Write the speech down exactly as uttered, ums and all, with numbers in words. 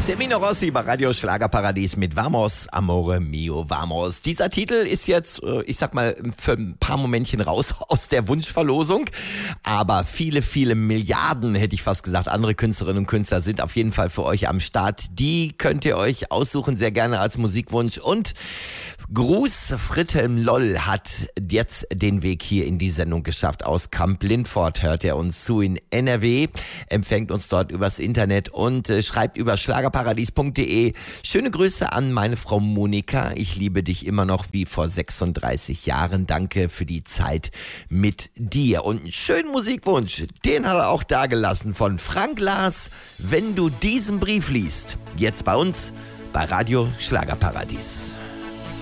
Semino Rossi bei Radio Schlagerparadies mit Vamos, Amore Mio, Vamos. Dieser Titel ist jetzt, ich sag mal, für ein paar Momentchen raus aus der Wunschverlosung. Aber viele, viele Milliarden, hätte ich fast gesagt, andere Künstlerinnen und Künstler sind auf jeden Fall für euch am Start. Die könnt ihr euch aussuchen, sehr gerne als Musikwunsch. Und Gruß, Friedhelm Loll hat jetzt den Weg hier in die Sendung geschafft. Aus Kamp Lindfort hört er uns zu in N R W, empfängt uns dort übers Internet und äh, schreibt über schlagerparadies punkt de. Schöne Grüße an meine Frau Monika. Ich liebe dich immer noch wie vor sechsunddreißig Jahren. Danke für die Zeit mit dir. Und einen schönen Musikwunsch, den hat er auch dagelassen von Frank Lars. Wenn du diesen Brief liest, jetzt bei uns bei Radio Schlagerparadies.